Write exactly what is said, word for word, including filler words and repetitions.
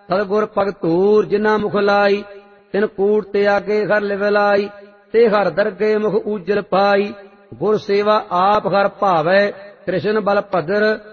सतगुर भगतूर जिन्ना मुख लाई, तिन कूट त्यागे घर लिवलाई, ते हर दरगे मुख उजल पाई। गुर सेवा आप हर भावै, कृष्ण बल भद्र